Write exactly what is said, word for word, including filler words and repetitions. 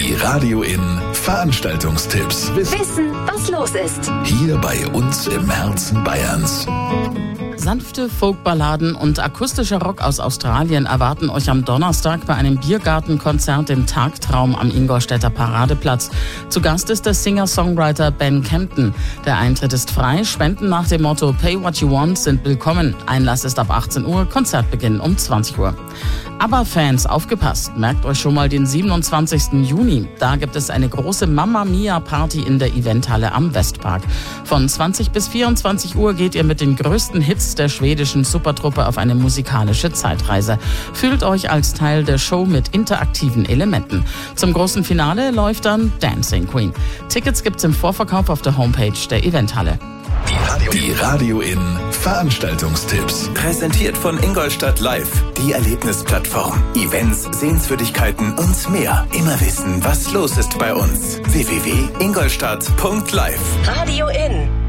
Die Radio In Veranstaltungstipps. Wissen, was los ist. Hier bei uns im Herzen Bayerns. Sanfte Folkballaden und akustischer Rock aus Australien erwarten euch am Donnerstag bei einem Biergartenkonzert im Tagtraum am Ingolstädter Paradeplatz. Zu Gast ist der Singer-Songwriter Ben Kempton. Der Eintritt ist frei, Spenden nach dem Motto Pay What You Want sind willkommen. Einlass ist ab achtzehn Uhr, Konzertbeginn um zwanzig Uhr. Aber Fans, aufgepasst, merkt euch schon mal den siebenundzwanzigsten Juni. Da gibt es eine große Mamma Mia Party in der Eventhalle am Westpark. Von zwanzig bis vierundzwanzig Uhr geht ihr mit den größten Hits der schwedischen Supertruppe auf eine musikalische Zeitreise. Fühlt euch als Teil der Show mit interaktiven Elementen. Zum großen Finale läuft dann Dancing Queen. Tickets gibt's im Vorverkauf auf der Homepage der Eventhalle. Die Radio, die Radio In Veranstaltungstipps. Präsentiert von Ingolstadt Live, die Erlebnisplattform. Events, Sehenswürdigkeiten und mehr. Immer wissen, was los ist bei uns. w w w punkt ingolstadt punkt live. Radio In.